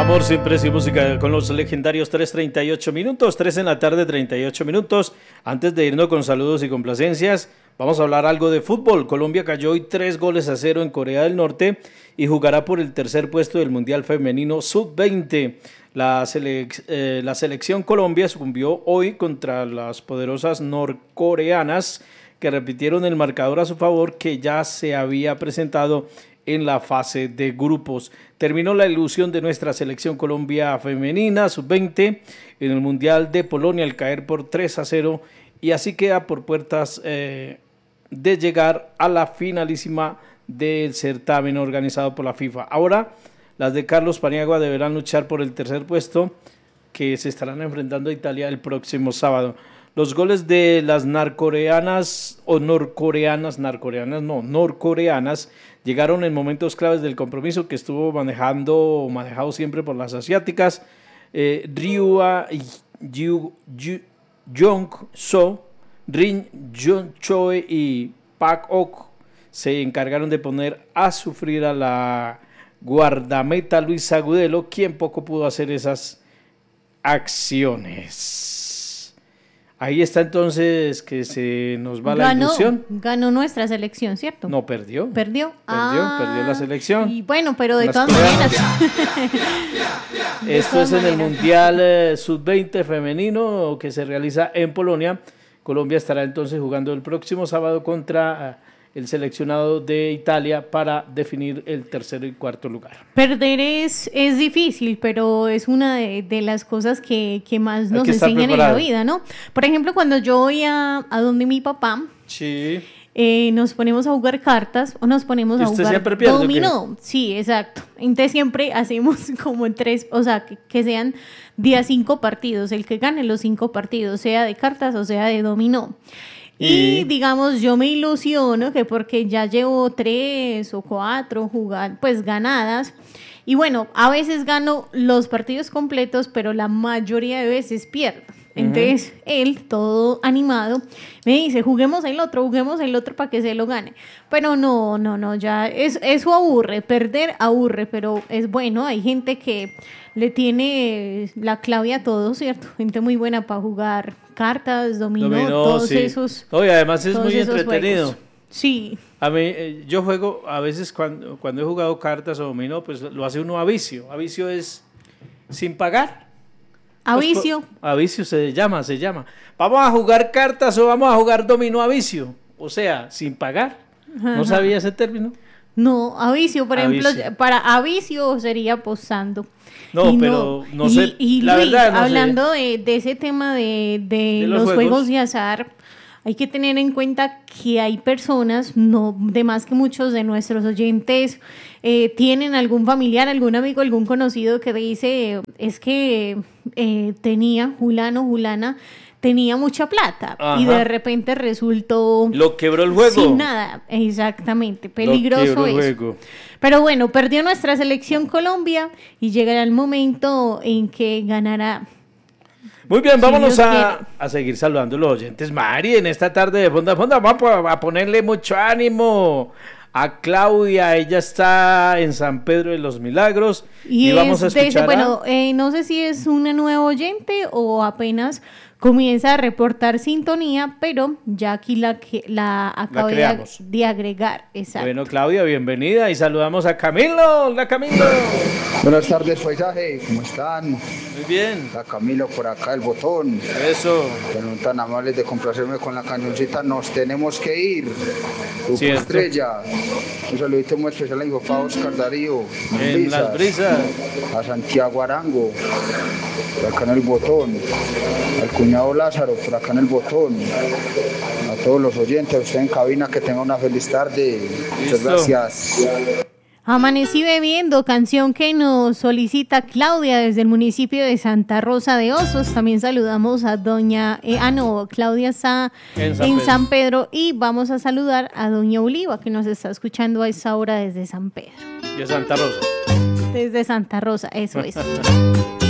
Amor sin precio y música con los legendarios 3:38 minutos, 3 en la tarde, 38 minutos. Antes de irnos con saludos y complacencias, vamos a hablar algo de fútbol. Colombia cayó hoy 3-0 en Corea del Norte y jugará por el tercer puesto del Mundial Femenino Sub-20. La selección Colombia sucumbió hoy contra las poderosas norcoreanas que repitieron el marcador a su favor que ya se había presentado en la fase de grupos. Terminó la ilusión de nuestra selección Colombia femenina sub-20 en el Mundial de Polonia al caer por 3-0 y así queda por puertas de llegar a la finalísima del certamen organizado por la FIFA. Ahora las de Carlos Paniagua deberán luchar por el tercer puesto que se estarán enfrentando a Italia el próximo sábado. Los goles de las norcoreanas llegaron en momentos claves del compromiso que estuvo manejado siempre por las asiáticas. Ryua Jong-so, Rin Jong-choe y Park Ok se encargaron de poner a sufrir a la guardameta Luisa Agudelo, quien poco pudo hacer esas acciones. Ahí está entonces que se nos va la ilusión. Ganó nuestra selección, ¿cierto? No, perdió. Perdió la selección. Y bueno, pero de todas maneras. Esto es en el Mundial Sub-20 femenino que se realiza en Polonia. Colombia estará entonces jugando el próximo sábado contra el seleccionado de Italia para definir el tercero y cuarto lugar. Perder es difícil, pero es una de las cosas que más nos enseñan en la vida, ¿no? Por ejemplo, cuando yo voy a donde mi papá, sí. Nos ponemos a jugar cartas o nos ponemos a jugar dominó. Sí, exacto. Entonces siempre hacemos como en 3, o sea, que sean día 5 partidos, el que gane los 5 partidos, sea de cartas o sea de dominó. Y digamos, yo me ilusiono que porque ya llevo 3 o 4 ganadas. Y bueno, a veces gano los partidos completos, pero la mayoría de veces pierdo. Entonces, él, todo animado, me dice, juguemos el otro para que se lo gane. Pero no, ya eso aburre, perder aburre, pero es bueno. Hay gente que le tiene la clave a todo, ¿cierto? Gente muy buena para jugar cartas, dominó todos sí. Esos. Oye, además es muy entretenido. Juegos. Sí. A mí, yo juego, a veces cuando he jugado cartas o dominó, pues lo hace uno a vicio. A vicio es sin pagar. A vicio. A vicio se llama. ¿Vamos a jugar cartas o vamos a jugar dominó a vicio? O sea, sin pagar. ¿No sabía ese término? No, a vicio, por ejemplo, para a vicio sería posando. No, pero no sé. Y la Luis, verdad, no hablando sé. de ese tema de los juegos de azar, hay que tener en cuenta que hay personas, no de más que muchos de nuestros oyentes, tienen algún familiar, algún amigo, algún conocido que dice, es que Julana tenía mucha plata. Ajá. Y de repente resultó... Lo quebró el juego. Sin nada, exactamente, peligroso eso. Pero bueno, perdió nuestra selección Colombia y llegará el momento en que ganará. Muy bien, vámonos a seguir saludando a los oyentes. Mari, en esta tarde de Fonda, vamos a ponerle mucho ánimo a Claudia. Ella está en San Pedro de los Milagros y vamos a escuchar no sé si es una nueva oyente o apenas comienza a reportar sintonía, pero ya aquí la acabo de agregar. Exacto. Bueno, Claudia, bienvenida y saludamos a Camilo. Hola, Camilo. Buenas tardes, paisaje, ¿cómo están? Muy bien. Está Camilo por acá, el botón. Eso. Que no tan amables de complacerme con la cancioncita Nos Tenemos que Ir. Grupo Estrella. Un saludito muy especial a mi papá Oscar Darío. En Las Brisas. A Santiago Arango, por acá en el botón. Al cuñado Lázaro, por acá en el botón. A todos los oyentes, a usted en cabina, que tenga una feliz tarde. Muchas gracias. Amanecí bebiendo, canción que nos solicita Claudia desde el municipio de Santa Rosa de Osos. También saludamos a doña, Claudia está en San Pedro y vamos a saludar a doña Oliva que nos está escuchando a esa hora desde San Pedro. De Santa Rosa. Desde Santa Rosa, eso es.